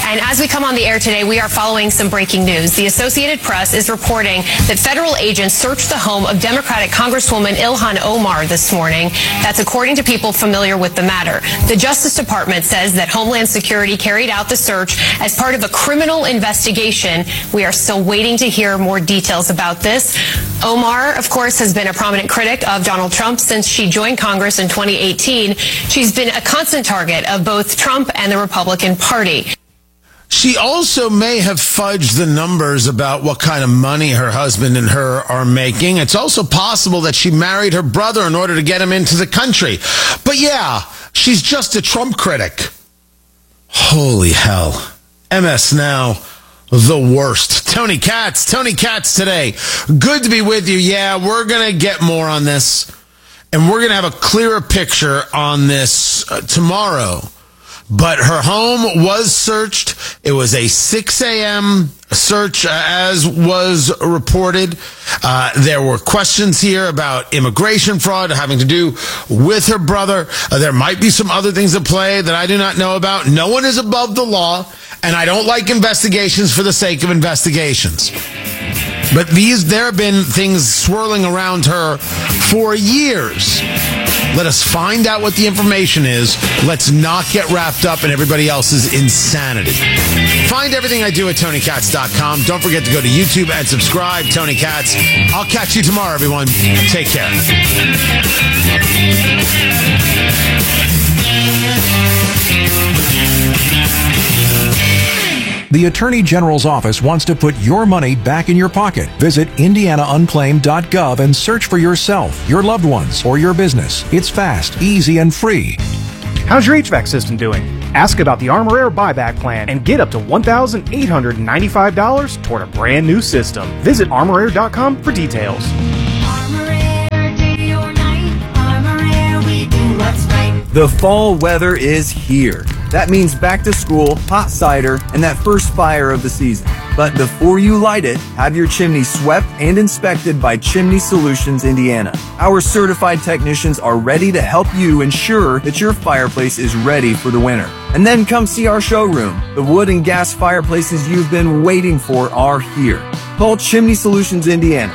And as we come on the air today, we are following some breaking news. The Associated Press is reporting that federal agents searched the home of Democratic Congresswoman Ilhan Omar this morning. That's according to people familiar with the matter. The Justice Department says that Homeland Security carried out the search as part of a criminal investigation. We are still waiting to hear more details about this. Omar, of course, has been a prominent critic of Donald Trump since she joined Congress in 2018. She's been a constant target of both Trump and the Republican Party. She also may have fudged the numbers about what kind of money her husband and her are making. It's also possible that she married her brother in order to get him into the country. But yeah, she's just a Trump critic. Holy hell. MS Now, the worst. Tony Katz today. Good to be with you. Yeah, we're going to get more on this. And we're going to have a clearer picture on this tomorrow. But her home was searched. It was a 6 a.m. search, as was reported. There were questions here about immigration fraud having to do with her brother. There might be some other things at play that I do not know about. No one is above the law, and I don't like investigations for the sake of investigations. But there have been things swirling around her for years. Let us find out what the information is. Let's not get wrapped up in everybody else's insanity. Find everything I do at TonyKatz.com. Don't forget to go to YouTube and subscribe, Tony Katz. I'll catch you tomorrow, everyone. Take care. The Attorney General's office wants to put your money back in your pocket. Visit IndianaUnclaimed.gov and search for yourself, your loved ones, or your business. It's fast, easy, and free. How's your HVAC system doing? Ask about the Armor Air buyback plan and get up to $1,895 toward a brand new system. Visit ArmorAir.com for details. Armor Air, day or night. Armor Air, we do what's right. The fall weather is here. That means back to school, hot cider, and that first fire of the season. But before you light it, have your chimney swept and inspected by Chimney Solutions Indiana. Our certified technicians are ready to help you ensure that your fireplace is ready for the winter. And then come see our showroom. The wood and gas fireplaces you've been waiting for are here. Call Chimney Solutions Indiana,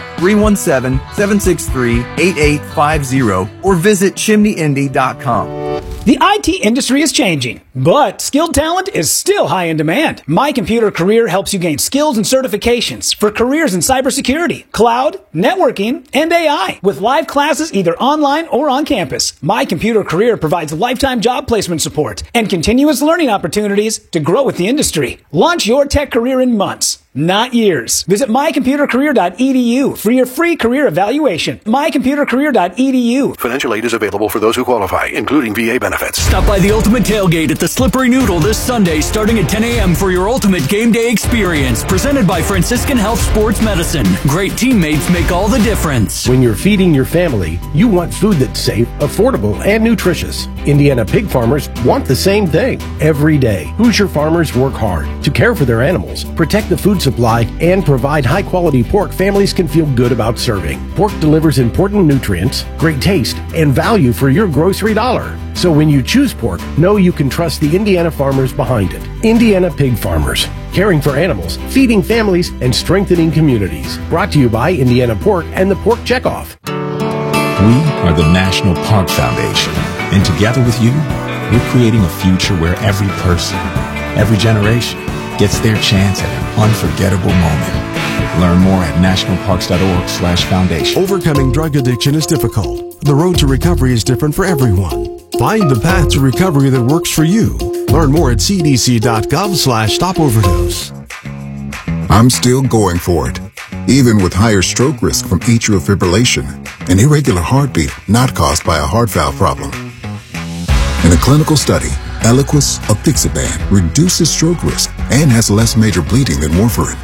317-763-8850, or visit chimneyindy.com. The IT industry is changing, but skilled talent is still high in demand. My Computer Career helps you gain skills and certifications for careers in cybersecurity, cloud, networking, and AI. With live classes either online or on campus, My Computer Career provides lifetime job placement support and continuous learning opportunities to grow with the industry. Launch your tech career in months, not years. Visit mycomputercareer.edu for your free career evaluation. mycomputercareer.edu. Financial aid is available for those who qualify, including VA benefits. Stop by the Ultimate Tailgate at the Slippery Noodle this Sunday starting at 10 a.m. for your ultimate game day experience, presented by Franciscan Health Sports Medicine. Great teammates make all the difference. When you're feeding your family, you want food that's safe, affordable, and nutritious. Indiana pig farmers want the same thing every day. Hoosier farmers work hard to care for their animals, protect the food supply, and provide high-quality pork families can feel good about serving. Pork delivers important nutrients, great taste, and value for your grocery dollar. So when you choose pork, know you can trust the Indiana farmers behind it. Indiana Pig Farmers, caring for animals, feeding families, and strengthening communities. Brought to you by Indiana Pork and the Pork Checkoff. We are the National Park Foundation, and together with you, we're creating a future where every person, every generation, gets their chance at an unforgettable moment. Learn more at nationalparks.org/foundation. Overcoming drug addiction is difficult. The road to recovery is different for everyone. Find the path to recovery that works for you. Learn more at cdc.gov/stopoverdose. I'm still going for it, even with higher stroke risk from atrial fibrillation, an irregular heartbeat not caused by a heart valve problem. In a clinical study, Eliquis apixaban reduces stroke risk and has less major bleeding than warfarin.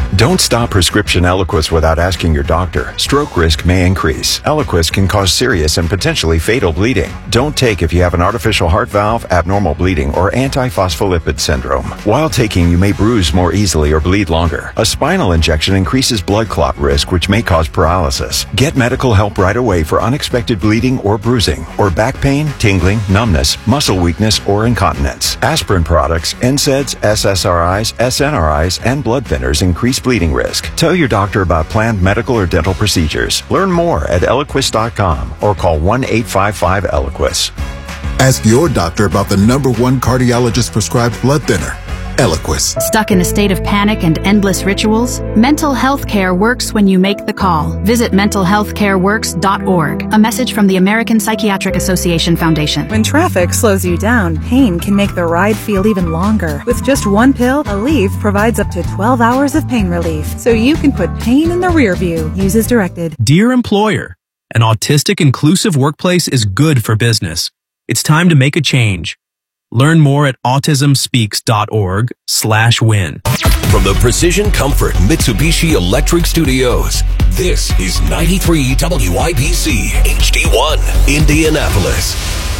Don't stop prescription Eliquis without asking your doctor. Stroke risk may increase. Eliquis can cause serious and potentially fatal bleeding. Don't take if you have an artificial heart valve, abnormal bleeding, or antiphospholipid syndrome. While taking, you may bruise more easily or bleed longer. A spinal injection increases blood clot risk, which may cause paralysis. Get medical help right away for unexpected bleeding or bruising, or back pain, tingling, numbness, muscle weakness, or incontinence. Aspirin products, NSAIDs, SSRIs, SNRIs, and blood thinners increase bleeding risk. Tell your doctor about planned medical or dental procedures. Learn more at Eliquis.com or call 1-855-ELIQUIS. Ask your doctor about the #1 cardiologist prescribed blood thinner, Eliquis. Stuck in a state of panic and endless rituals? Mental health care works when you make the call. Visit mentalhealthcareworks.org. A message from the American Psychiatric Association Foundation. When traffic slows you down, pain can make the ride feel even longer. With just one pill, Aleve provides up to 12 hours of pain relief, so you can put pain in the rear view. Use as directed. Dear employer, an autistic inclusive workplace is good for business. It's time to make a change. Learn more at autismspeaks.org/win. From the Precision Comfort Mitsubishi Electric Studios, this is 93 WIBC HD1, Indianapolis.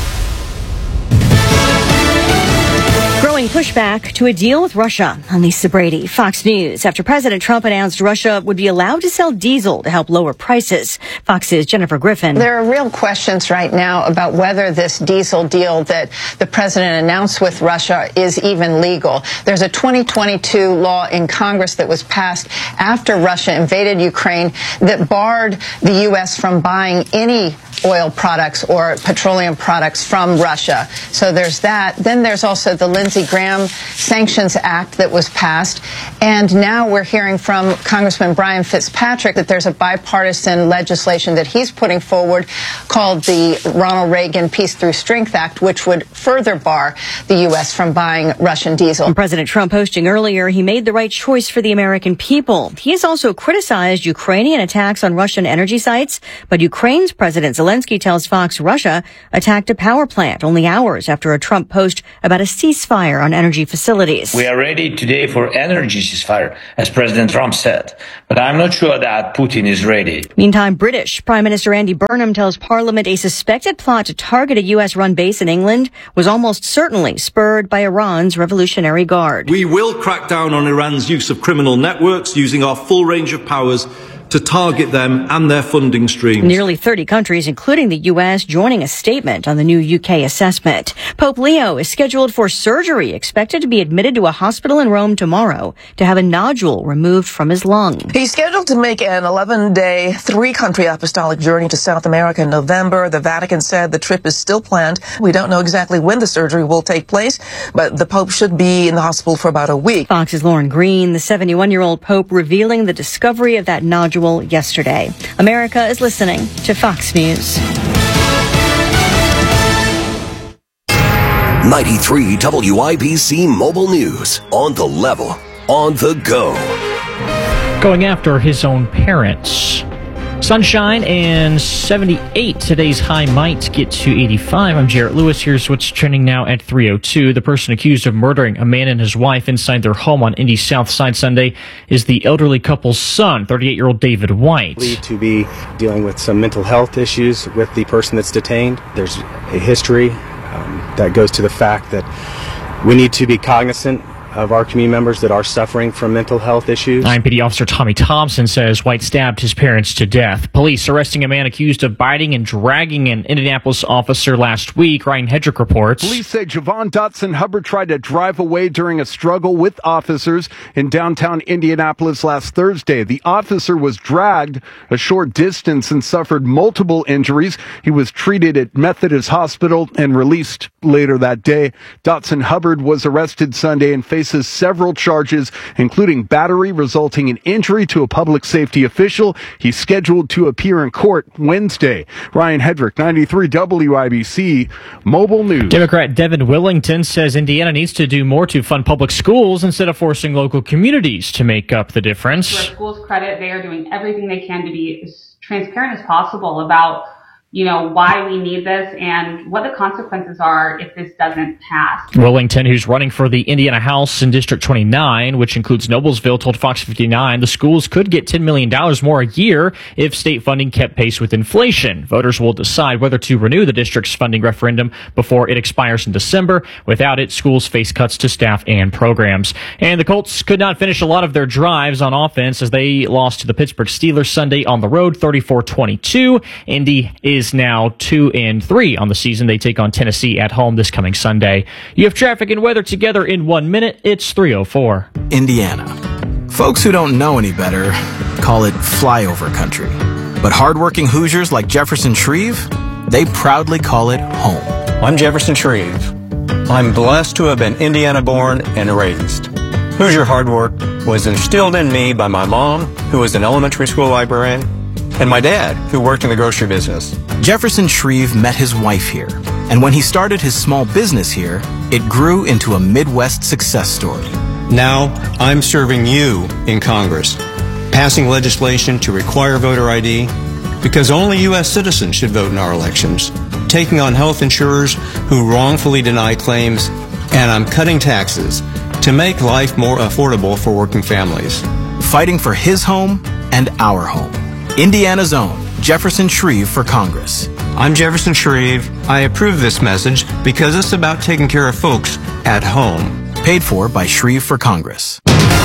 Growing pushback to a deal with Russia. I'm Lisa Brady, Fox News. After President Trump announced Russia would be allowed to sell diesel to help lower prices. Fox's Jennifer Griffin. There are real questions right now about whether this diesel deal that the president announced with Russia is even legal. There's a 2022 law in Congress that was passed after Russia invaded Ukraine that barred the U.S. from buying any oil products or petroleum products from Russia. So there's that. Then there's also the Lindsey Graham Sanctions Act that was passed. And now we're hearing from Congressman Brian Fitzpatrick that there's a bipartisan legislation that he's putting forward called the Ronald Reagan Peace Through Strength Act, which would further bar the U.S. from buying Russian diesel. And President Trump posting earlier he made the right choice for the American people. He has also criticized Ukrainian attacks on Russian energy sites, but Ukraine's President Zelensky tells Fox Russia attacked a power plant only hours after a Trump post about a ceasefire on energy facilities. We are ready today for energy ceasefire, as President Trump said, but I'm not sure that Putin is ready. Meantime, British Prime Minister Andy Burnham tells Parliament a suspected plot to target a U.S.-run base in England was almost certainly spurred by Iran's Revolutionary Guard. We will crack down on Iran's use of criminal networks using our full range of powers to target them and their funding streams. Nearly 30 countries, including the U.S., joining a statement on the new UK assessment. Pope Leo is scheduled for surgery, expected to be admitted to a hospital in Rome tomorrow to have a nodule removed from his lung. He's scheduled to make an 11-day, 3-country apostolic journey to South America in November. The Vatican said the trip is still planned. We don't know exactly when the surgery will take place, but the Pope should be in the hospital for about a week. Fox's Lauren Green, the 71-year-old Pope, revealing the discovery of that nodule yesterday. America is listening to Fox News. 93 WIBC Mobile News. On the level, on the go. Going after his own parents. Sunshine and 78. Today's high might get to 85. I'm Jarrett Lewis. Here's what's trending now at 3:02. The person accused of murdering a man and his wife inside their home on Indy's South Side Sunday is the elderly couple's son, 38-year-old David White. Believed to be dealing with some mental health issues with the person that's detained. There's a history that goes to the fact that we need to be cognizant of our community members that are suffering from mental health issues. IMPD Officer Tommy Thompson says White stabbed his parents to death. Police arresting a man accused of biting and dragging an Indianapolis officer last week. Ryan Hedrick reports. Police say Javon Dotson Hubbard tried to drive away during a struggle with officers in downtown Indianapolis last Thursday. The officer was dragged a short distance and suffered multiple injuries. He was treated at Methodist Hospital and released later that day. Dotson Hubbard was arrested Sunday and faces several charges, including battery resulting in injury to a public safety official. He's scheduled to appear in court Wednesday. Ryan Hedrick, 93 WIBC Mobile News. Democrat Devin Willington says Indiana needs to do more to fund public schools instead of forcing local communities to make up the difference. To our schools' credit, they are doing everything they can to be as transparent as possible about why we need this and what the consequences are if this doesn't pass. Willington, who's running for the Indiana House in District 29, which includes Noblesville, told Fox 59 the schools could get $10 million more a year if state funding kept pace with inflation. Voters will decide whether to renew the district's funding referendum before it expires in December. Without it, schools face cuts to staff and programs. And the Colts could not finish a lot of their drives on offense as they lost to the Pittsburgh Steelers Sunday on the road, 34-22. Indy is now 2-3 on the season. They take on Tennessee at home this coming Sunday. You have traffic and weather together in 1 minute. It's 3:04. Indiana. Folks who don't know any better call it flyover country. But hardworking Hoosiers like Jefferson Shreve, they proudly call it home. I'm Jefferson Shreve. I'm blessed to have been Indiana born and raised. Hoosier hard work was instilled in me by my mom, who was an elementary school librarian, and my dad, who worked in the grocery business. Jefferson Shreve met his wife here, and when he started his small business here, it grew into a Midwest success story. Now, I'm serving you in Congress, passing legislation to require voter ID, because only U.S. citizens should vote in our elections, taking on health insurers who wrongfully deny claims, and I'm cutting taxes to make life more affordable for working families. Fighting for his home and our home. Indiana's own Jefferson Shreve for Congress. I'm Jefferson Shreve. I approve this message because it's about taking care of folks at home. Paid for by Shreve for Congress.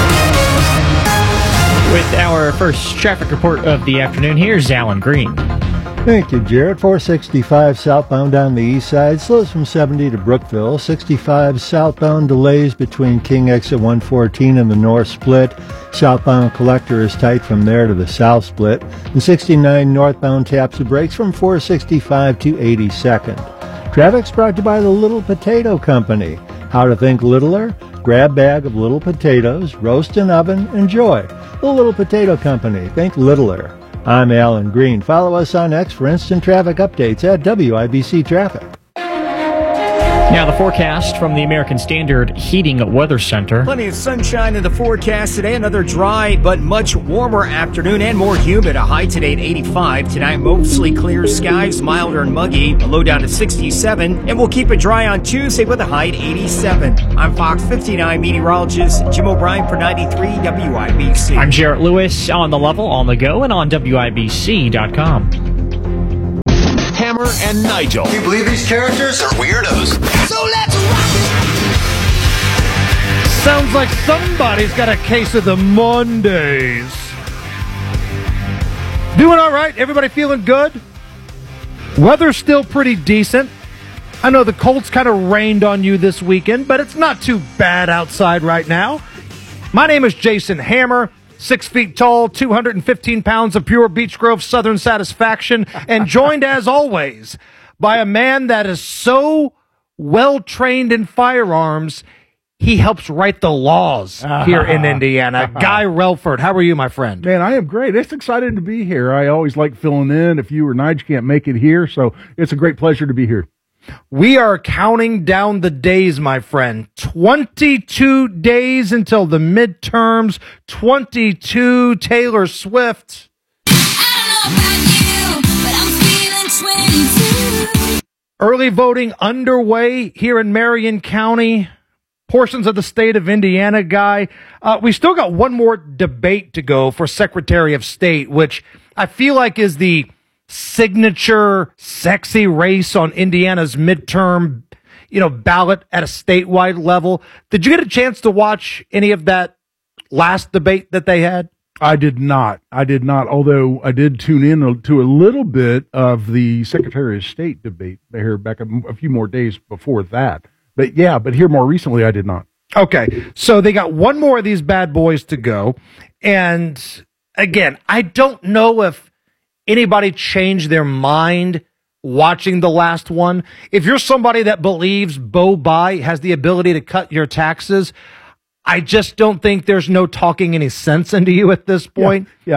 With our first traffic report of the afternoon, here's Alan Green. Thank you, Jared. 465 southbound on the east side, slows from 70 to Brookville. 65 southbound delays between King exit 114 and the north split. Southbound collector is tight from there to the south split. And 69 northbound taps the brakes from 465 to 82nd. Traffic's brought to you by the Little Potato Company. How to think littler? Grab bag of little potatoes, roast in oven, enjoy. The Little Potato Company. Think littler. I'm Alan Green. Follow us on X for instant traffic updates at WIBC Traffic. Now the forecast from the American Standard Heating Weather Center. Plenty of sunshine in the forecast today. Another dry but much warmer afternoon and more humid. A high today at 85. Tonight mostly clear skies, milder and muggy. A low down to 67. And we'll keep it dry on Tuesday with a high at 87. I'm Fox 59 meteorologist Jim O'Brien for 93 WIBC. I'm Jarrett Lewis on the level, on the go, and on WIBC.com. Hammer and Nigel. Do you believe these characters are weirdos? So let's rock! Sounds like somebody's got a case of the Mondays. Doing all right? Everybody feeling good? Weather's still pretty decent. I know the Colts kind of rained on you this weekend, but it's not too bad outside right now. My name is Jason Hammer. 6 feet tall, 215 pounds of pure Beech Grove Southern satisfaction, and joined, as always, by a man that is so well-trained in firearms, he helps write the laws here in Indiana. Guy Relford, how are you, my friend? Man, I am great. It's exciting to be here. I always like filling in if you or Nige can't make it here, so it's a great pleasure to be here. We are counting down the days, my friend. 22 days until the midterms. 22 Taylor Swift. I don't know about you, but I'm feeling 22. Early voting underway here in Marion County. Portions of the state of Indiana, Guy. We still got one more debate to go for Secretary of State, which I feel like is the signature sexy race on Indiana's midterm, ballot at a statewide level. Did you get a chance to watch any of that last debate that they had? I did not, although I did tune in to a little bit of the Secretary of State debate there back a few more days before that. But here more recently, I did not. Okay, so they got one more of these bad boys to go. And again, I don't know if anybody changed their mind watching the last one. If you're somebody that believes Bo Bai has the ability to cut your taxes, I just don't think there's no talking any sense into you at this point. Yeah.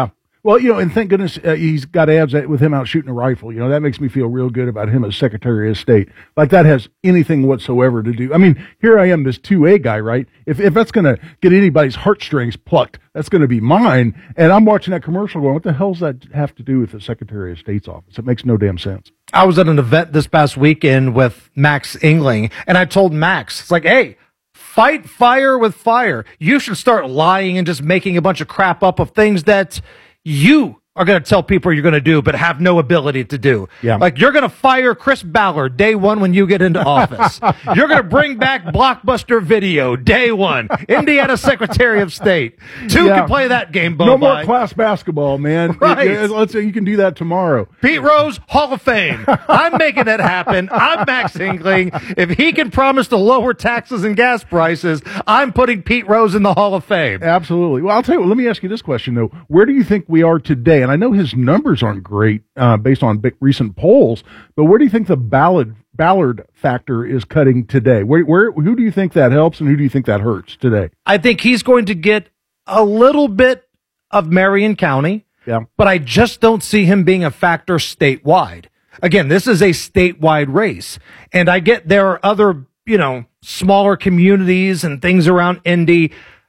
Well, and thank goodness he's got ads with him out shooting a rifle. That makes me feel real good about him as Secretary of State. Like that has anything whatsoever to do. I mean, here I am, this 2A guy, right? If that's going to get anybody's heartstrings plucked, that's going to be mine. And I'm watching that commercial going, what the hell does that have to do with the Secretary of State's office? It makes no damn sense. I was at an event this past weekend with Max Engling, and I told Max, it's like, hey, fight fire with fire. You should start lying and just making a bunch of crap up of things that you are going to tell people you're going to do, but have no ability to do. Yeah. Like you're going to fire Chris Ballard day one when you get into office. You're going to bring back Blockbuster Video day one. Indiana Secretary of State. Two can play that game, Bo. No more class basketball, man. Right. Let's say you can do that tomorrow. Pete Rose, Hall of Fame. I'm making it happen. I'm Max Engling. If he can promise to lower taxes and gas prices, I'm putting Pete Rose in the Hall of Fame. Absolutely. Well, I'll tell you what, let me ask you this question, though. Where do you think we are today? And I know his numbers aren't great based on recent polls, but where do you think the Ballard factor is cutting today? Who do you think that helps and who do you think that hurts today? I think he's going to get a little bit of Marion County, but I just don't see him being a factor statewide. Again, this is a statewide race, and I get there are other, smaller communities and things around Indy,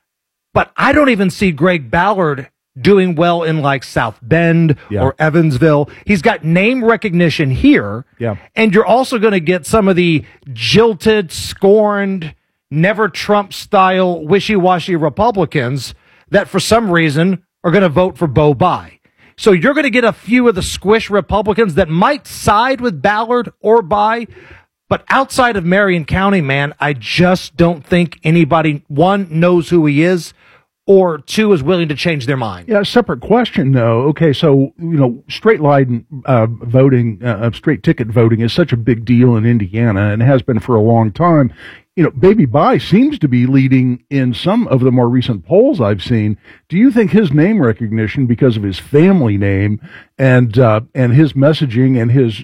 but I don't even see Greg Ballard doing well in like South Bend or Evansville. He's got name recognition here. Yeah. And you're also going to get some of the jilted, scorned, never Trump style wishy-washy Republicans that for some reason are going to vote for Bo Bai. So you're going to get a few of the squish Republicans that might side with Ballard or Bai. But outside of Marion County, man, I just don't think anybody, one, knows who he is, or two, is willing to change their mind. Yeah, a separate question, though. Okay, so, straight line voting, straight ticket voting is such a big deal in Indiana and has been for a long time. Baby Bai seems to be leading in some of the more recent polls I've seen. Do you think his name recognition, because of his family name and his messaging and his,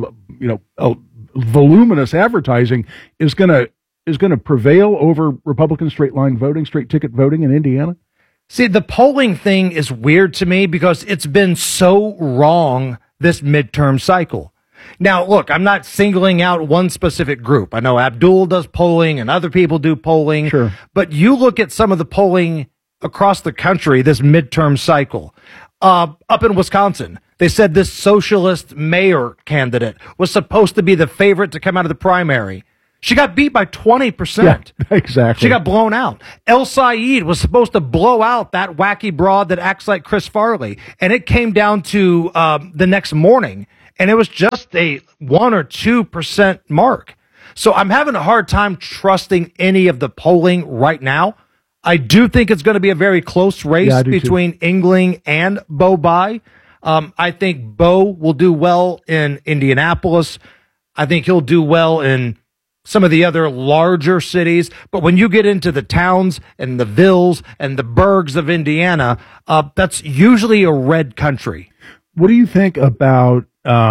voluminous advertising is going to prevail over Republican straight line voting, straight ticket voting in Indiana? See, the polling thing is weird to me because it's been so wrong this midterm cycle. Now, look, I'm not singling out one specific group. I know Abdul does polling and other people do polling. Sure. But you look at some of the polling across the country this midterm cycle. Up in Wisconsin, they said this socialist mayor candidate was supposed to be the favorite to come out of the primary. She got beat by 20%. Yeah, exactly. She got blown out. El Said was supposed to blow out that wacky broad that acts like Chris Farley. And it came down to the next morning, and it was just a 1 or 2% mark. So I'm having a hard time trusting any of the polling right now. I do think it's going to be a very close race between Engling and Bo Bai. I think Bo will do well in Indianapolis. I think he'll do well in some of the other larger cities. But when you get into the towns and the villes and the burgs of Indiana, that's usually a red country. What do you think about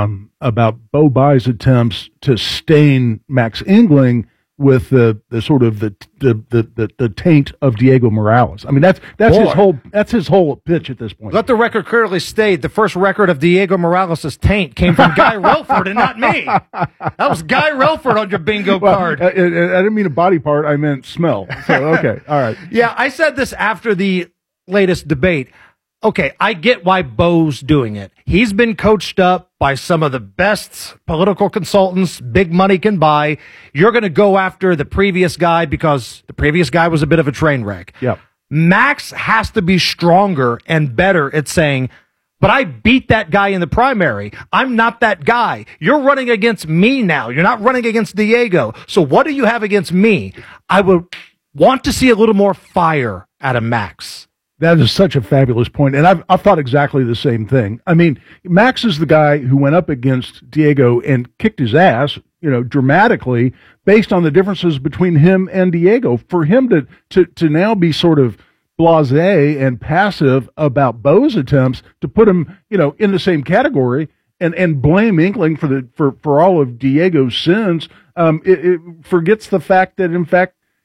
Bo Bai's attempts to stain Max Engling with the sort of the taint of Diego Morales? I mean, that's his whole pitch at this point. Let the record clearly state the first record of Diego Morales' taint came from Guy Relford and not me. That was Guy Relford on your bingo card. I didn't mean a body part. I meant smell. So, okay. All right. Yeah, I said this after the latest debate. Okay, I get why Bo's doing it. He's been coached up by some of the best political consultants big money can buy. You're going to go after the previous guy because the previous guy was a bit of a train wreck. Yep. Max has to be stronger and better at saying, but I beat that guy in the primary. I'm not that guy. You're running against me now. You're not running against Diego. So what do you have against me? I would want to see a little more fire out of Max. That is such a fabulous point, and I've thought exactly the same thing. I mean, Max is the guy who went up against Diego and kicked his ass, dramatically, based on the differences between him and Diego. For him to now be sort of blasé and passive about Bo's attempts to put him, in the same category and blame Engling for all of Diego's sins, it forgets the fact that, in fact,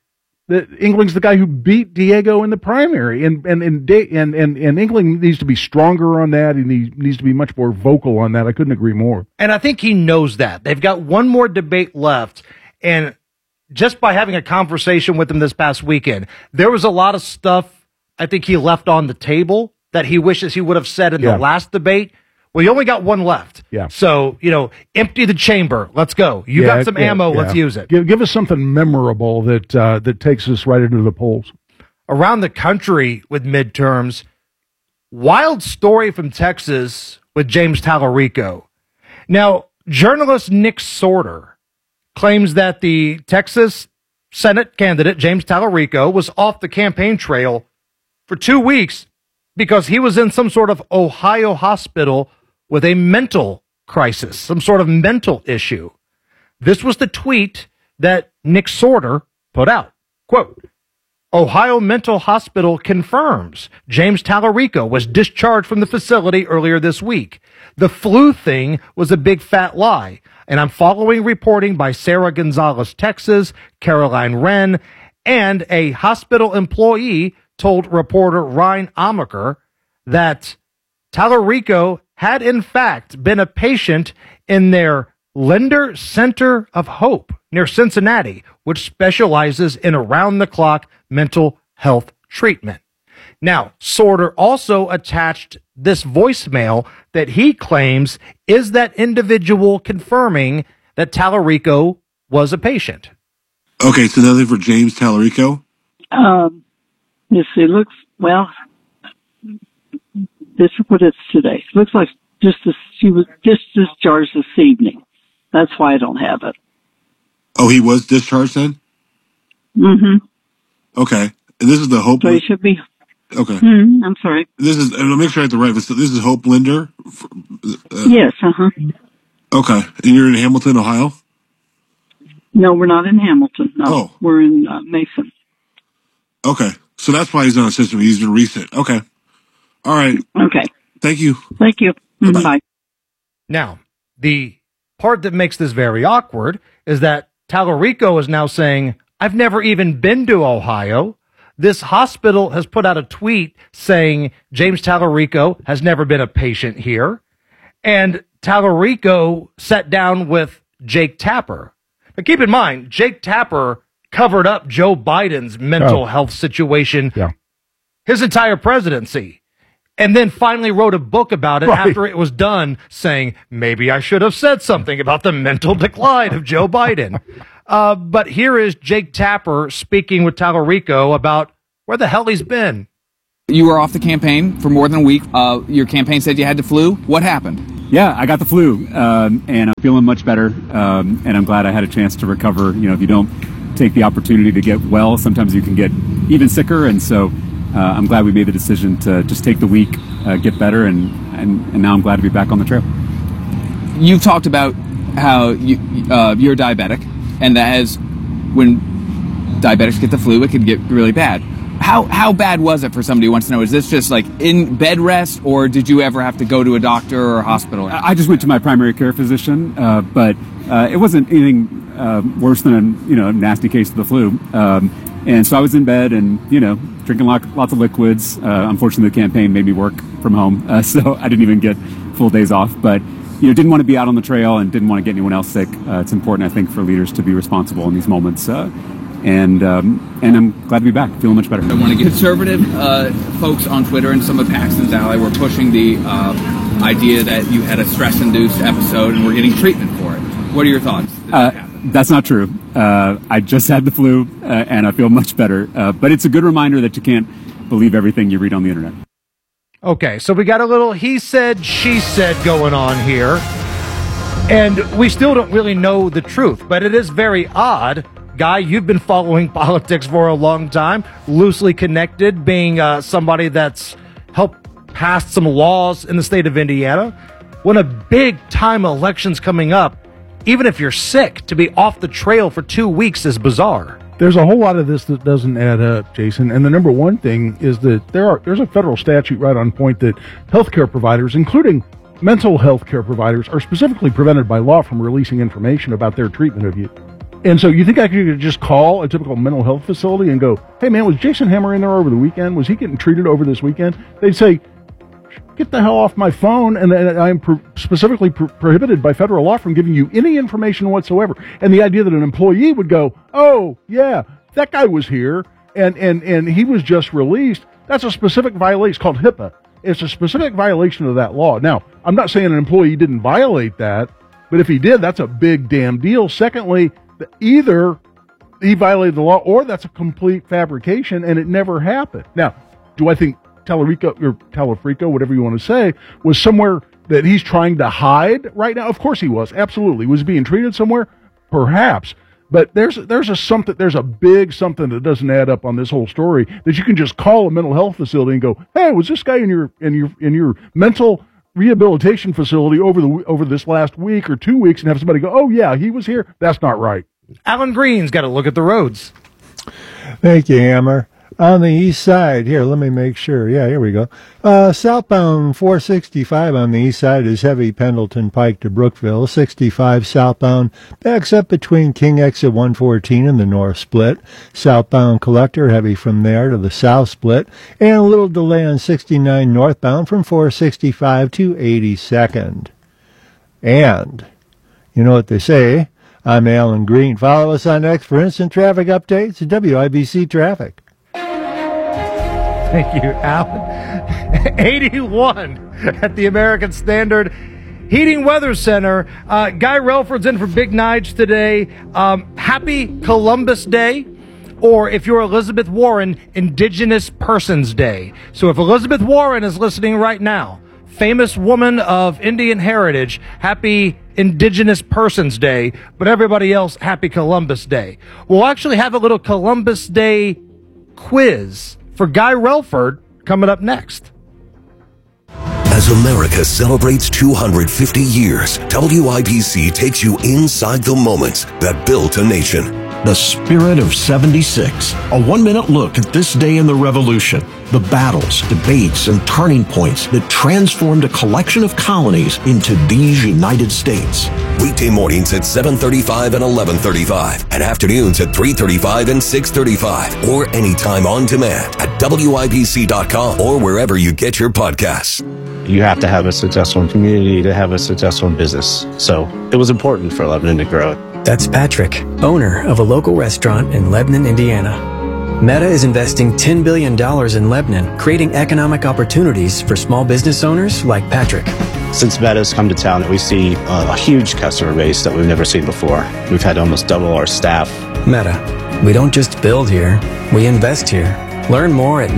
Engling's the guy who beat Diego in the primary, and Engling needs to be stronger on that, and he needs to be much more vocal on that. I couldn't agree more. And I think he knows that. They've got one more debate left, and just by having a conversation with him this past weekend, there was a lot of stuff I think he left on the table that he wishes he would have said in the last debate. Well, you only got one left. Yeah. So, empty the chamber. Let's go. You got some ammo. Let's use it. Give us something memorable that takes us right into the polls. Around the country with midterms, wild story from Texas with James Tallarico. Now, journalist Nick Sorter claims that the Texas Senate candidate, James Tallarico, was off the campaign trail for 2 weeks because he was in some sort of Ohio hospital with a mental crisis, some sort of mental issue. This was the tweet that Nick Sorter put out. Quote, Ohio Mental Hospital confirms James Tallarico was discharged from the facility earlier this week. The flu thing was a big fat lie, and I'm following reporting by Sarah Gonzalez, Texas, Caroline Wren, and a hospital employee told reporter Ryan Amaker that Tallarico had in fact been a patient in their Linder Center of Hope near Cincinnati, which specializes in around-the-clock mental health treatment. Now, Sorter also attached this voicemail that he claims is that individual confirming that Tallarico was a patient. Okay, so nothing for James Tallarico? Yes, it looks, well, this is what it's today. It looks like she was just discharged this evening. That's why I don't have it. Oh, he was discharged then? Mm-hmm. Okay. And this is the Hope... So he should be... Okay. I'm sorry. This is... I'll make sure I have the right... This is Hope Linder? Yes, uh-huh. Okay. And you're in Hamilton, Ohio? No, we're not in Hamilton. No, Oh. We're in Mason. Okay. So that's why he's on the system. He's been recent. Okay. All right. Okay. Thank you. Thank you. Bye. Now, the part that makes this very awkward is that Tallarico is now saying, I've never even been to Ohio. This hospital has put out a tweet saying James Tallarico has never been a patient here. And Tallarico sat down with Jake Tapper. Now, keep in mind, Jake Tapper covered up Joe Biden's mental health situation his entire presidency. And then finally wrote a book about it after it was done, saying, maybe I should have said something about the mental decline of Joe Biden. But here is Jake Tapper speaking with Tallarico about where the hell he's been. You were off the campaign for more than a week. Your campaign said you had the flu. What happened? Yeah, I got the flu, and I'm feeling much better, and I'm glad I had a chance to recover. You know, if you don't take the opportunity to get well, sometimes you can get even sicker, and so I'm glad we made the decision to just take the week, get better, and now I'm glad to be back on the trail. You've talked about how you're diabetic, and that as when diabetics get the flu, it can get really bad. How bad was it for somebody who wants to know? Is this just like in bed rest, or did you ever have to go to a doctor or a hospital? I just went to my primary care physician, but it wasn't anything worse than a nasty case of the flu. And so I was in bed and, drinking lots of liquids. Unfortunately, the campaign made me work from home, so I didn't even get full days off. But, didn't want to be out on the trail and didn't want to get anyone else sick. It's important, I think, for leaders to be responsible in these moments. And I'm glad to be back, feeling much better. I want to get conservative folks on Twitter and some of Paxton's ally were pushing the idea that you had a stress-induced episode and were getting treatment for it. What are your thoughts? That's not true. I just had the flu, and I feel much better. But it's a good reminder that you can't believe everything you read on the internet. Okay, so we got a little he said, she said going on here. And we still don't really know the truth, but it is very odd. Guy, you've been following politics for a long time, loosely connected, being somebody that's helped pass some laws in the state of Indiana. When a big-time election's coming up, even if you're sick, to be off the trail for 2 weeks is bizarre. There's a whole lot of this that doesn't add up, Jason. And the number one thing is that there's a federal statute right on point that healthcare providers, including mental health care providers, are specifically prevented by law from releasing information about their treatment of you. And so you think I could just call a typical mental health facility and go, hey, man, was Jason Hammer in there over the weekend? Was he getting treated over this weekend? They'd say, get the hell off my phone, and I'm specifically prohibited by federal law from giving you any information whatsoever. And the idea that an employee would go, oh, yeah, that guy was here, and he was just released, that's a specific violation. It's called HIPAA. It's a specific violation of that law. Now, I'm not saying an employee didn't violate that, but if he did, that's a big damn deal. Secondly, either he violated the law or that's a complete fabrication and it never happened. Now, do I think Telefrico, whatever you want to say, was somewhere that he's trying to hide right now? Of course he was. Absolutely. Was he being treated somewhere? Perhaps. But there's a big something that doesn't add up on this whole story that you can just call a mental health facility and go, hey, was this guy in your mental rehabilitation facility over this last week or 2 weeks, and have somebody go, oh yeah, he was here? That's not right. Alan Green's got to look at the roads. Thank you, Hammer. On the east side, here, let me make sure. Yeah, here we go. Southbound 465 on the east side is heavy Pendleton Pike to Brookville. 65 southbound backs up between King Exit 114 and the North Split. Southbound Collector heavy from there to the South Split. And a little delay on 69 northbound from 465 to 82nd. And, you know what they say, I'm Alan Green. Follow us on X for instant traffic updates at WIBC Traffic. Thank you, Alan. 81 at the American Standard Heating Weather Center. Guy Relford's in for Big Nige today. Happy Columbus Day, or if you're Elizabeth Warren, Indigenous Persons Day. So if Elizabeth Warren is listening right now, famous woman of Indian heritage, happy Indigenous Persons Day, but everybody else, happy Columbus Day. We'll actually have a little Columbus Day quiz for Guy Relford coming up next. As America celebrates 250 years, WIBC takes you inside the moments that built a nation. The Spirit of 76. A 1-minute look at this day in the Revolution. The battles, debates, and turning points that transformed a collection of colonies into these United States. Weekday mornings at 7:35 and 11:35, and afternoons at 3:35 and 6:35, or anytime on demand at WIBC.com or wherever you get your podcasts. You have to have a successful community to have a successful business. So it was important for Lebanon to grow. That's Patrick, owner of a local restaurant in Lebanon, Indiana. Meta is investing $10 billion in Lebanon, creating economic opportunities for small business owners like Patrick. Since Meta's come to town, we see a huge customer base that we've never seen before. We've had to almost double our staff. Meta. We don't just build here, we invest here. Learn more at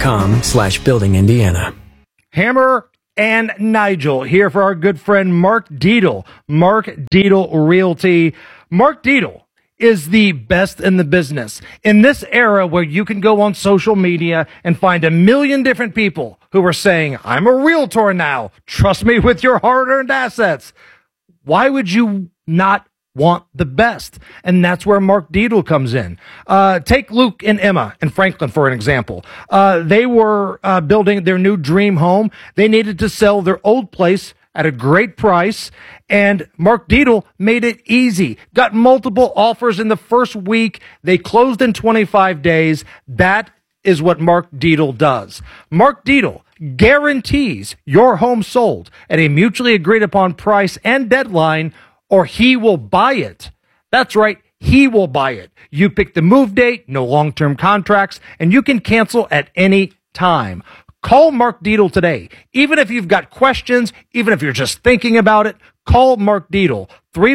meta.com/buildingindiana. Hammer and Nigel here for our good friend Mark Deedle. Mark Deedle Realty. Mark Deedle is the best in the business. In this era where you can go on social media and find a million different people who are saying, I'm a realtor now, trust me with your hard-earned assets, why would you not want the best? And that's where Mark Deedle comes in. Take Luke and Emma in Franklin for an example. They were building their new dream home. They needed to sell their old place at a great price, and Mark Deedle made it easy. Got multiple offers in the first week. They closed in 25 days. That is what Mark Deedle does. Mark Deedle guarantees your home sold at a mutually agreed upon price and deadline, or he will buy it. That's right, he will buy it. You pick the move date, no long-term contracts, and you can cancel at any time. Call Mark Deedle today. Even if you've got questions, even if you're just thinking about it, call Mark Deedle,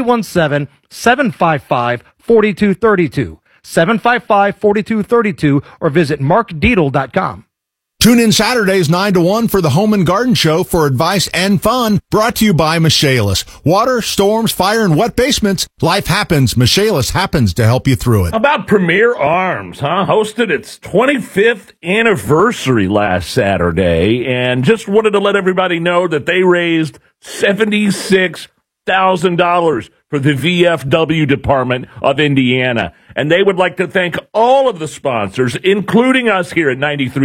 317-755-4232, 755-4232, or visit markdeedle.com. Tune in Saturdays 9 to 1 for the Home and Garden Show for advice and fun, brought to you by Michaelis. Water, storms, fire, and wet basements. Life happens. Michaelis happens to help you through it. How about Premier Arms, hosted its 25th anniversary last Saturday, and just wanted to let everybody know that they raised $76 $100,000 for the VFW department of Indiana. And they would like to thank all of the sponsors, including us here at 93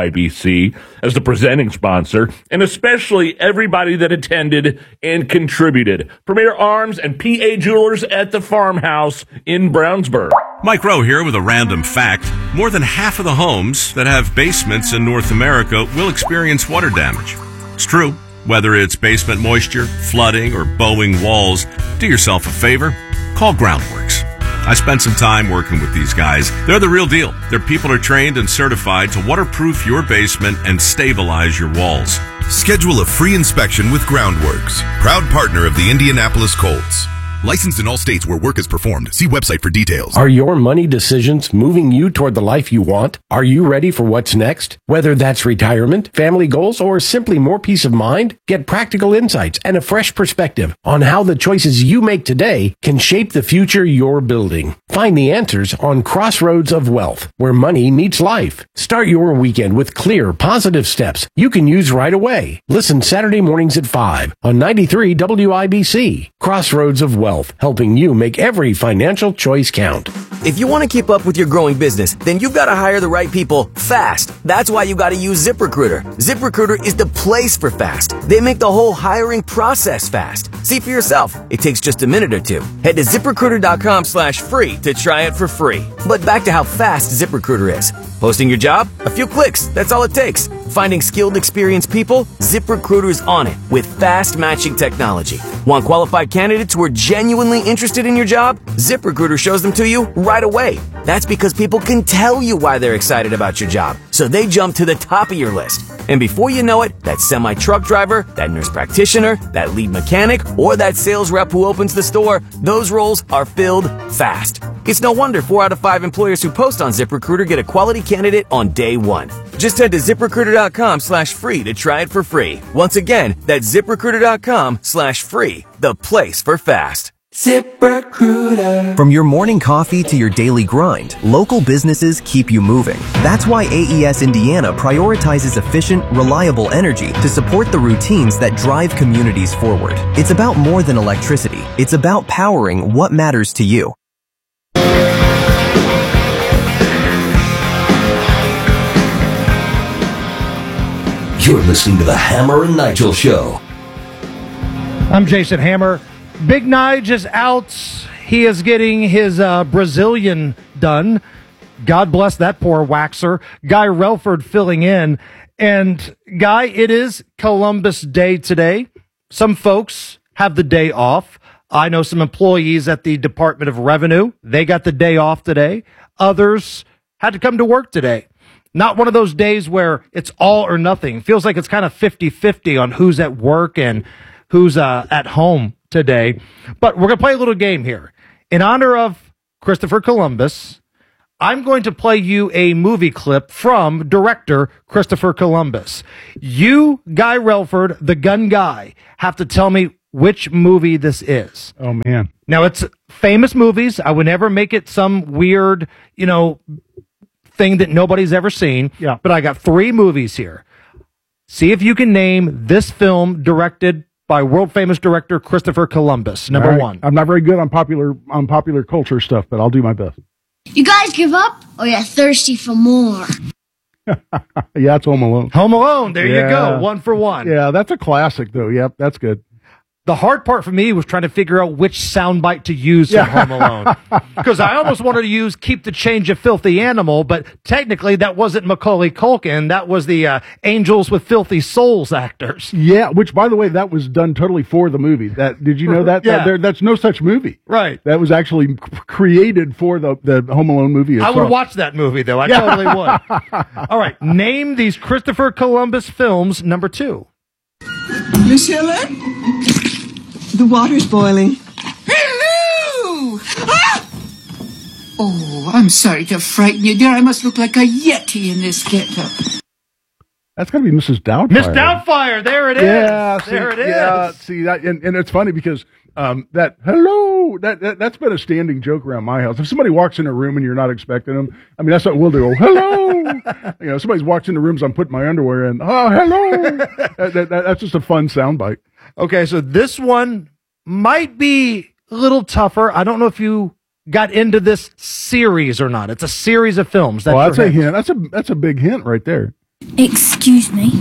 WIBC as the presenting sponsor, and especially everybody that attended and contributed. Premier Arms and PA Jewelers at the Farmhouse in Brownsburg. Mike Rowe here with a random fact. More than half of the homes that have basements in North America will experience water damage. It's true. Whether it's basement moisture, flooding, or bowing walls, do yourself a favor. Call Groundworks. I spent some time working with these guys. They're the real deal. Their people are trained and certified to waterproof your basement and stabilize your walls. Schedule a free inspection with Groundworks, proud partner of the Indianapolis Colts. Licensed in all states where work is performed. See website for details. Are your money decisions moving you toward the life you want? Are you ready for what's next? Whether that's retirement, family goals, or simply more peace of mind, get practical insights and a fresh perspective on how the choices you make today can shape the future you're building. Find the answers on Crossroads of Wealth, where money meets life. Start your weekend with clear, positive steps you can use right away. Listen Saturday mornings at 5 on 93 WIBC. Crossroads of Wealth, helping you make every financial choice count. If you want to keep up with your growing business, then you've got to hire the right people fast. That's why you got to use ZipRecruiter. ZipRecruiter is the place for fast. They make the whole hiring process fast. See for yourself. It takes just a minute or two. Head to ZipRecruiter.com/free to try it for free. But back to how fast ZipRecruiter is. Posting your job? A few clicks. That's all it takes. Finding skilled, experienced people? ZipRecruiter is on it with fast matching technology. Want qualified candidates who are genuinely interested in your job? ZipRecruiter shows them to you right away. That's because people can tell you why they're excited about your job, so they jump to the top of your list. And before you know it, that semi-truck driver, that nurse practitioner, that lead mechanic, or that sales rep who opens the store, those roles are filled fast. It's no wonder 4 out of 5 employers who post on ZipRecruiter get a quality candidate on day one. Just head to ZipRecruiter.com/free to try it for free. Once again, that's ZipRecruiter.com/free, the place for fast. ZipRecruiter. From your morning coffee to your daily grind, local businesses keep you moving. That's why AES Indiana prioritizes efficient, reliable energy to support the routines that drive communities forward. It's about more than electricity. It's about powering what matters to you. You're listening to the Hammer and Nigel Show. I'm Jason Hammer. Big Nige is out. He is getting his Brazilian done. God bless that poor waxer. Guy Relford filling in. And, Guy, it is Columbus Day today. Some folks have the day off. I know some employees at the Department of Revenue. They got the day off today. Others had to come to work today. Not one of those days where it's all or nothing. Feels like it's kind of 50-50 on who's at work and who's at home today. But we're going to play a little game here. In honor of Christopher Columbus, I'm going to play you a movie clip from director Christopher Columbus. You, Guy Relford, the gun guy, have to tell me which movie this is. Oh, man. Now, it's famous movies. I would never make it some weird, thing that nobody's ever seen. Yeah. But I got 3 movies here. See if you can name this film directed by world-famous director Christopher Columbus. Number 1. I'm not very good on popular culture stuff, but I'll do my best. You guys give up, or you're thirsty for more? Yeah, it's Home Alone. Home Alone. There you go. 1 for 1. Yeah, that's a classic, though. Yep, that's good. The hard part for me was trying to figure out which soundbite to use from Home Alone. Because I almost wanted to use Keep the Change, a Filthy Animal, but technically that wasn't Macaulay Culkin. That was the Angels with Filthy Souls actors. Yeah, which, by the way, that was done totally for the movie. Did you know that? Yeah. That's no such movie. Right. That was actually created for the Home Alone movie itself. I would watch that movie, though. I totally would. All right. Name these Christopher Columbus films. Number 2. Miss Helen? The water's boiling. Hello! Ah! Oh, I'm sorry to frighten you, dear. I must look like a yeti in this getup. That's got to be Mrs. Doubtfire. Miss Doubtfire, there it is. Yeah, there it is. Yeah, see that, and it's funny because that hello, that's been a standing joke around my house. If somebody walks in a room and you're not expecting them, I mean that's what we'll do. Oh, hello, somebody's walks in the rooms. I'm putting my underwear in. Oh, hello. That's just a fun soundbite. Okay, so this one might be a little tougher. I don't know if you got into this series or not. It's a series of films. That's a hint. That's a big hint right there. Excuse me.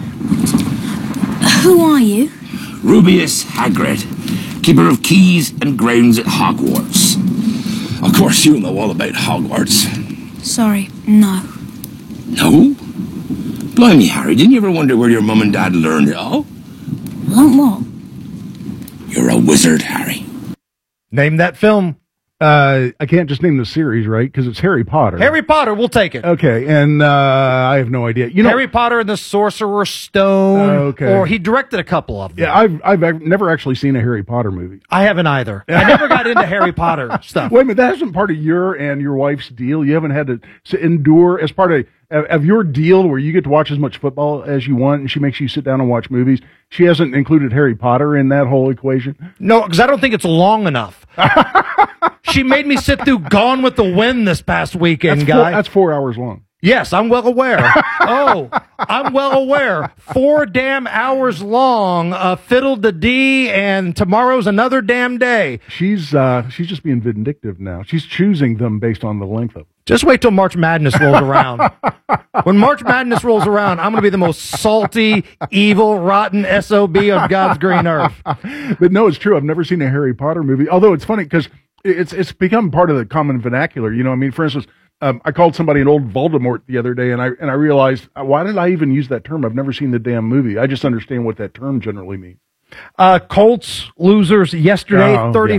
Who are you? Rubeus Hagrid, keeper of keys and grounds at Hogwarts. Of course, you know all about Hogwarts. Sorry, no. No? Blimey, Harry, didn't you ever wonder where your mum and dad learned it all? Learn what? You're a wizard, Harry. Name that film. I can't just name the series, right? Because it's Harry Potter. Harry Potter, we'll take it. Okay, and I have no idea. Harry Potter and the Sorcerer's Stone. Okay. Or he directed a couple of them. Yeah, I've never actually seen a Harry Potter movie. I haven't either. I never got into Harry Potter stuff. Wait a minute, that isn't part of your and your wife's deal? You haven't had to endure as part of your deal where you get to watch as much football as you want and she makes you sit down and watch movies? She hasn't included Harry Potter in that whole equation? No, because I don't think it's long enough. She made me sit through Gone with the Wind this past weekend, That's 4 hours long. Yes, I'm well aware. I'm well aware. 4 damn hours long, fiddle-de-dee, and tomorrow's another damn day. She's just being vindictive now. She's choosing them based on the length of it. Just wait till March Madness rolls around. When March Madness rolls around, I'm going to be the most salty, evil, rotten SOB of God's green earth. But no, it's true. I've never seen a Harry Potter movie. Although it's funny because it's become part of the common vernacular. You know, I mean, for instance, I called somebody an old Voldemort the other day, and I realized, why did I even use that term? I've never seen the damn movie. I just understand what that term generally means. Colts losers yesterday,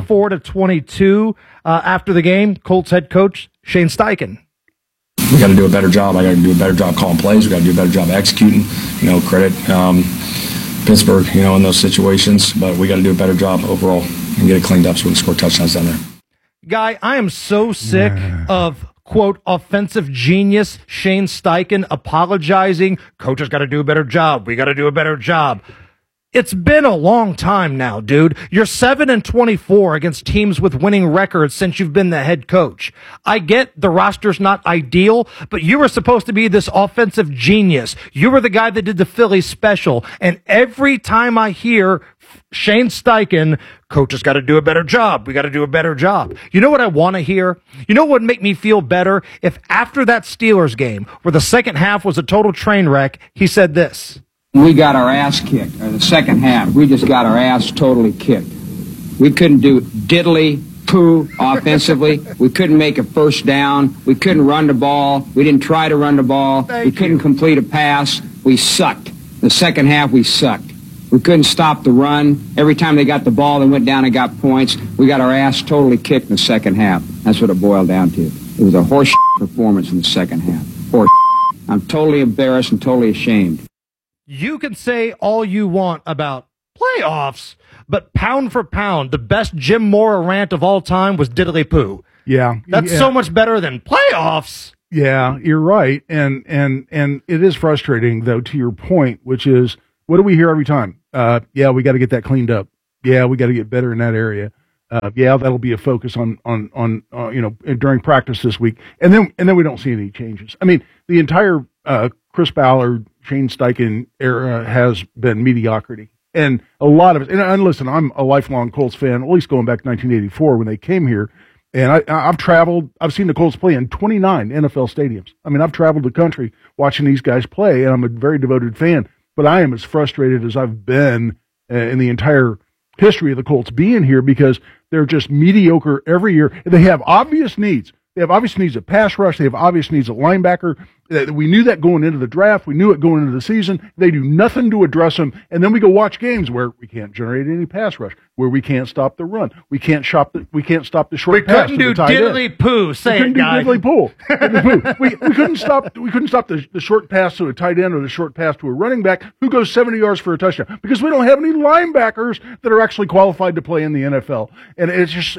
34-22. After the game, Colts head coach Shane Steichen. We got to do a better job. I got to do a better job calling plays. We got to do a better job executing. Credit Pittsburgh, in those situations. But we got to do a better job overall and get it cleaned up so we can score touchdowns down there. Guy, I am so sick of, quote, offensive genius Shane Steichen apologizing. Coach has got to do a better job. We got to do a better job. It's been a long time now, dude. You're 7-24 against teams with winning records since you've been the head coach. I get the roster's not ideal, but you were supposed to be this offensive genius. You were the guy that did the Philly special. And every time I hear Shane Steichen, coach has got to do a better job. We got to do a better job. You know what I want to hear? You know what would make me feel better? If after that Steelers game, where the second half was a total train wreck, he said this. We got our ass kicked, or the second half. We just got our ass totally kicked. We couldn't do diddly poo offensively. We couldn't make a first down. We couldn't run the ball. We didn't try to run the ball. We couldn't complete a pass. We sucked. The second half, we sucked. We couldn't stop the run. Every time they got the ball, they went down and got points. We got our ass totally kicked in the second half. That's what it boiled down to. It was a horse performance in the second half. Horse. I'm totally embarrassed and totally ashamed. You can say all you want about playoffs, but pound for pound, the best Jim Mora rant of all time was diddly poo. Yeah. That's so much better than playoffs. Yeah, you're right. And it is frustrating, though, to your point, which is, what do we hear every time? Yeah, we got to get that cleaned up. Yeah, we got to get better in that area. Yeah, that'll be a focus on during practice this week. And then we don't see any changes. I mean, the entire Chris Ballard, Shane Steichen era has been mediocrity. And a lot of it, and listen, I'm a lifelong Colts fan, at least going back to 1984 when they came here. And I've traveled, I've seen the Colts play in 29 NFL stadiums. I mean, I've traveled the country watching these guys play, and I'm a very devoted fan. But I am as frustrated as I've been in the entire history of the Colts being here, because they're just mediocre every year. They have obvious needs. They have obvious needs at pass rush. They have obvious needs at linebacker. We knew that going into the draft. We knew it going into the season. They do nothing to address them. And then we go watch games where we can't generate any pass rush, where we can't stop the run. We can't stop the short pass. We couldn't do diddly poo. Say it, guy. We couldn't stop the short pass to a tight end or the short pass to a running back who goes 70 yards for a touchdown, because we don't have any linebackers that are actually qualified to play in the NFL. And it's just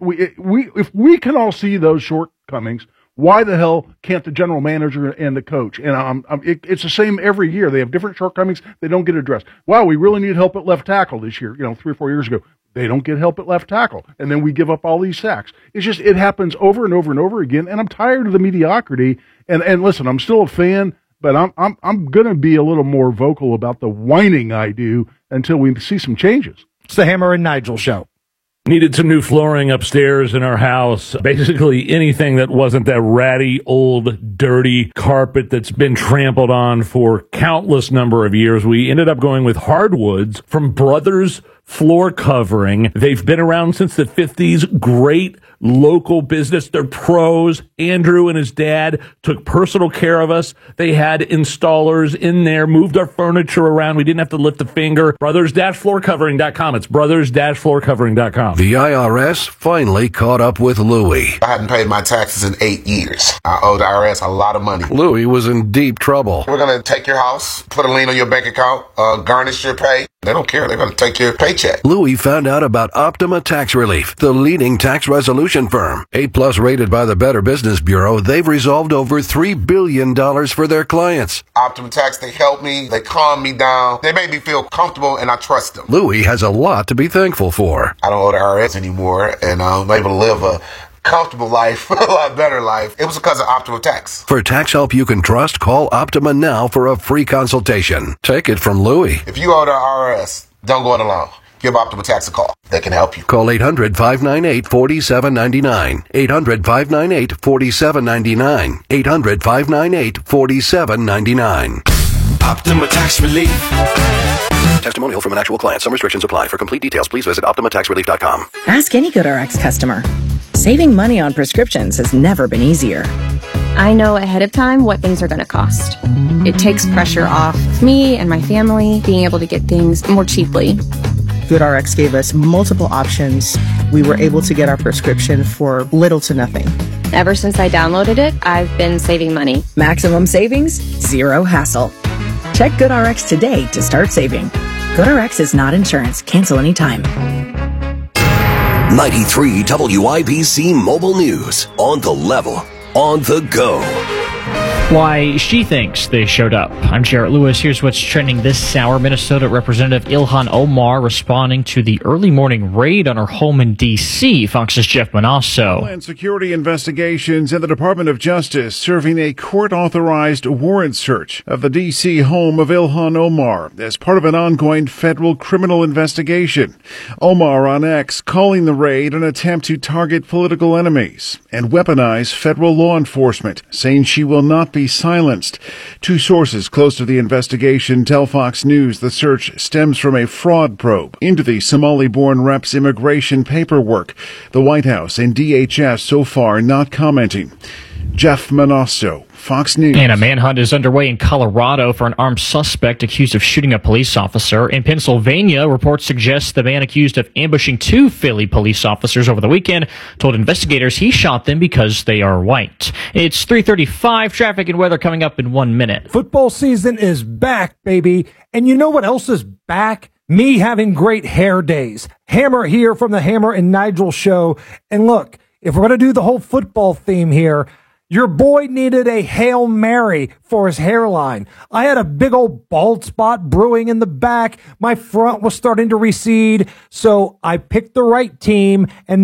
if we can all see those shortcomings, why the hell can't the general manager and the coach? And it's the same every year. They have different shortcomings. They don't get addressed. Wow, we really need help at left tackle this year. 3 or 4 years ago, they don't get help at left tackle. And then we give up all these sacks. It's just, it happens over and over and over again. And I'm tired of the mediocrity. And listen, I'm still a fan, but I'm going to be a little more vocal about the whining I do until we see some changes. It's the Hammer and Nigel Show. Needed some new flooring upstairs in our house. Basically anything that wasn't that ratty, old, dirty carpet that's been trampled on for countless number of years. We ended up going with hardwoods from Brothers Floor Covering. They've been around since the 50s. Great local business. They're pros. Andrew and his dad took personal care of us. They had installers in there, moved our furniture around. We didn't have to lift a finger. Brothers-floorcovering.com. It's brothers-floorcovering.com. The IRS finally caught up with Louie. I hadn't paid my taxes in 8 years. I owe the IRS a lot of money. Louie was in deep trouble. We're going to take your house, put a lien on your bank account, garnish your pay. They don't care. They're going to take your paycheck. Louie found out about Optima Tax Relief, the leading tax resolution firm. A+ rated by the Better Business Bureau, they've resolved over $3 billion for their clients. Optima Tax, they help me. They calm me down. They make me feel comfortable, and I trust them. Louie has a lot to be thankful for. I don't owe the IRS anymore, and I'm able to live a comfortable life, a lot better life. It was because of Optima Tax. For tax help you can trust, call Optima now for a free consultation. Take it from Louie. If you owe the IRS, don't go it alone. Give Optima Tax a call. They can help you. Call 800-598-4799. 800-598-4799. 800-598-4799. Optima Tax Relief. Testimonial from an actual client. Some restrictions apply. For complete details, please visit OptimaTaxRelief.com. Ask any GoodRx customer. Saving money on prescriptions has never been easier. I know ahead of time what things are going to cost. It takes pressure off me and my family being able to get things more cheaply. GoodRx gave us multiple options. We were able to get our prescription for little to nothing. Ever since I downloaded it, I've been saving money. Maximum savings, zero hassle. Check GoodRx today to start saving. GoodRx is not insurance. Cancel anytime. 93 WIBC Mobile News. On the level. On the go. Why she thinks they showed up. I'm Jarrett Lewis. Here's what's trending this hour. Minnesota Representative Ilhan Omar responding to the early morning raid on her home in D.C. Fox's Jeff Manasso. Homeland Security investigations and the Department of Justice serving a court-authorized warrant search of the D.C. home of Ilhan Omar as part of an ongoing federal criminal investigation. Omar on X calling the raid an attempt to target political enemies and weaponize federal law enforcement, saying she will not be silenced. Two sources close to the investigation tell Fox News the search stems from a fraud probe into the Somali-born rep's immigration paperwork. The White House and DHS so far not commenting. Jeff Manasso, Fox News. And a manhunt is underway in Colorado for an armed suspect accused of shooting a police officer. In Pennsylvania, reports suggest the man accused of ambushing two Philly police officers over the weekend told investigators he shot them because they are white. It's 3:35. Traffic and weather coming up in 1 minute. Football season is back, baby. And you know what else is back? Me having great hair days. Hammer here from the Hammer and Nigel Show. And look, if we're going to do the whole football theme here, your boy needed a Hail Mary for his hairline. I had a big old bald spot brewing in the back. My front was starting to recede. So I picked the right team and